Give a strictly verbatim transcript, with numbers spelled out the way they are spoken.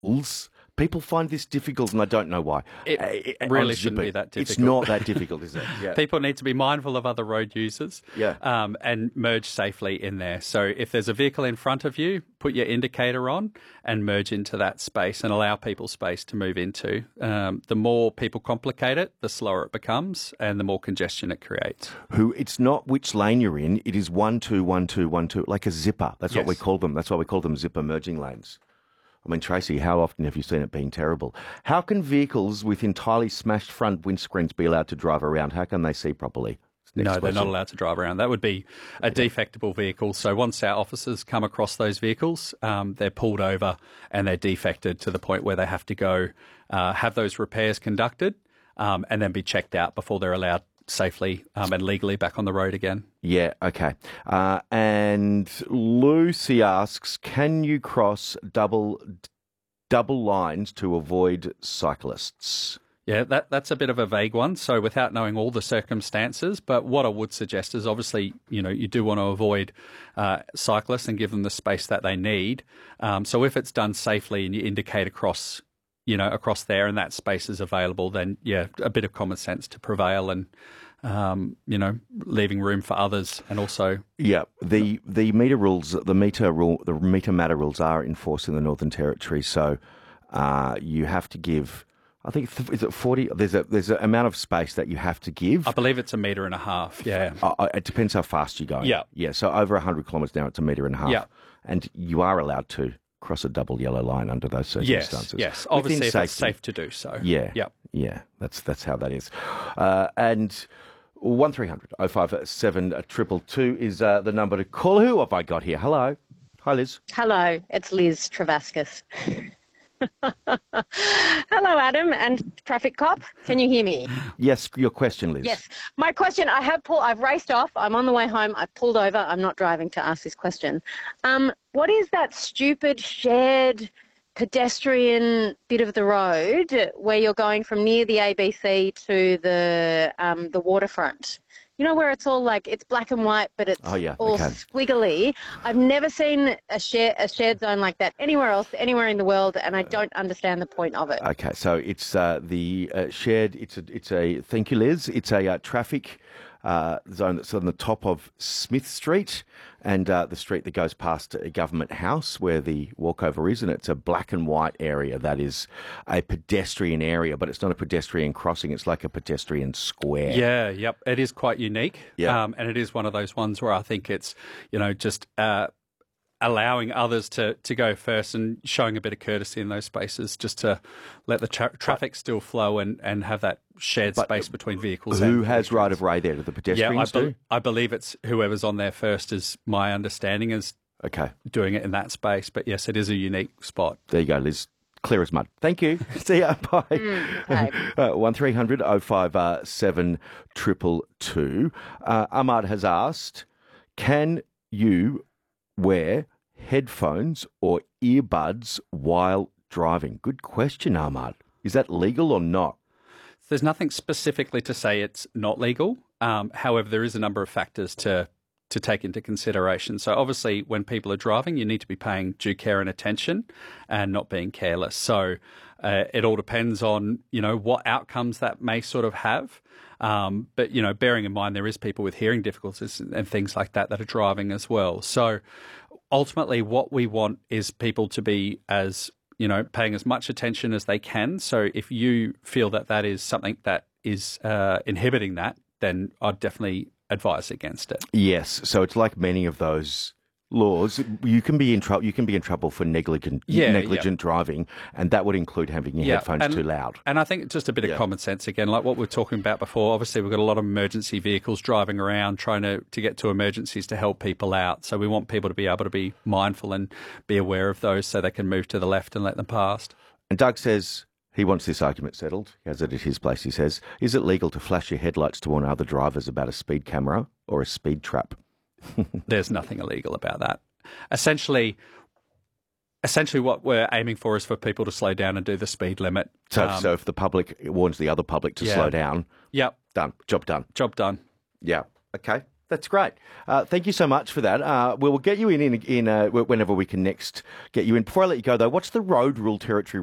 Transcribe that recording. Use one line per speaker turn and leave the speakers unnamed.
rules. People find this difficult, and I don't know why.
It
uh,
really shouldn't be that difficult.
It's not that difficult, is it? Yeah.
People need to be mindful of other road users
yeah.
um, and merge safely in there. So if there's a vehicle in front of you, put your indicator on and merge into that space and allow people space to move into. Um, the more people complicate it, the slower it becomes and the more congestion it creates.
Who? It's not which lane you're in. It is one, two, one, two, one, two, like a zipper. That's
Yes.
what we call them. That's why we call them zipper merging lanes. I mean, Tracy, how often have you seen it being terrible? How can vehicles with entirely smashed front windscreens be allowed to drive around? How can they see properly?
No,
Next
they're not
question.
allowed to drive around. That would be a defectable vehicle. So once our officers come across those vehicles, um, they're pulled over and they're defected to the point where they have to go uh, have those repairs conducted um, and then be checked out before they're allowed safely um, and legally back on the road again.
Yeah, okay. Uh, and Lucy asks, can you cross double double lines to avoid cyclists?
Yeah, that, that's a bit of a vague one. So without knowing all the circumstances, but what I would suggest is obviously, you know, you do want to avoid uh, cyclists and give them the space that they need. Um, so if it's done safely and you indicate across, you know, across there and that space is available, then yeah, a bit of common sense to prevail and, um, you know, leaving room for others and also.
Yeah, the the meter rules, the meter rule, the meter matter rules are enforced in the Northern Territory. So uh, you have to give. I think th- is it forty? There's a there's an amount of space that you have to give.
I believe it's a metre and a half. Yeah.
Uh, it depends how fast you go.
Yeah.
Yeah. So over one hundred kilometres an hour, it's a metre and a half.
Yeah.
And you are allowed to cross a double yellow line under those circumstances.
Yes. Yes. Obviously, if
safety.
it's safe to do so.
Yeah.
Yep.
Yeah. That's that's how that is. Uh, and one three hundred oh five seven triple two is uh, the number to call. Who have I got here? Hello. Hi, Liz.
Hello, it's Liz Travascus. Hello, Adam and traffic cop. Can you hear me?
Yes, your question, Liz.
Yes. My question, I have pulled, I've raced off. I'm on the way home. I've pulled over. I'm not driving to ask this question. Um, what is that stupid shared pedestrian bit of the road where you're going from near the A B C to the um, the waterfront? You know, where it's all like, it's black and white, but it's
Oh, yeah,
all
okay.
squiggly. I've never seen a, share, a shared zone like that anywhere else, anywhere in the world, and I don't understand the point of it.
Okay, so it's uh, the uh, shared. It's a. It's a. Thank you, Liz. It's a uh, traffic uh, zone that's on the top of Smith Street and uh, the street that goes past a Government House where the walkover is, and it's a black and white area that is a pedestrian area, but it's not a pedestrian crossing. It's like a pedestrian square.
Yeah, yep. It is quite unique.
Yeah.
Um, and it is one of those ones where I think it's, you know, just uh, allowing others to, to go first and showing a bit of courtesy in those spaces just to let the tra- traffic still flow and, and have that shared
But
space between vehicles.
Who
and
has right of way there? Do the
Yeah, I,
pedestrians
be-
do?
I believe it's whoever's on there first is my understanding is
Okay,
doing it in that space. But yes, it is a unique spot.
there you go, Liz. Clear as mud. Thank you. See ya. Bye.
okay.
Uh, one three hundred oh five seven triple two. Uh, Ahmad has asked, can you wear headphones or earbuds while driving? Good question, Ahmad. Is that legal or not?
There's nothing specifically to say it's not legal. Um, however, there is a number of factors to to take into consideration. So obviously, when people are driving, you need to be paying due care and attention and not being careless. So uh, it all depends on, you know, what outcomes that may sort of have. Um, but, you know, bearing in mind there is people with hearing difficulties and things like that that are driving as well. So ultimately, what we want is people to be as, you know, paying as much attention as they can. So if you feel that that is something that is uh, inhibiting that, then I'd definitely advise against it.
Yes. So it's like many of those laws. You can be in trouble. You can be in trouble for negligent
Yeah,
negligent driving, and that would include having your
Yeah,
headphones
and-
too loud.
And I think just a bit
Yeah.
of common sense again, like what we were talking about before. Obviously, we've got a lot of emergency vehicles driving around trying to, to get to emergencies to help people out. So we want people to be able to be mindful and be aware of those so they can move to the left and let them past.
And Doug says he wants this argument settled. He has it at his place. He says, is it legal to flash your headlights to warn other drivers about a speed camera or a speed trap?
There's nothing illegal about that. Essentially, essentially what we're aiming for is for people to slow down and do the speed limit.
So,
Um,
so if the public warns the other public to
yeah.
slow down,
Yep,
done. Job done.
job done.
Yeah. Okay. That's great. Uh, thank you so much for that. Uh, we'll get you in in, in uh, whenever we can next get you in. Before I let you go, though, what's the road rule territory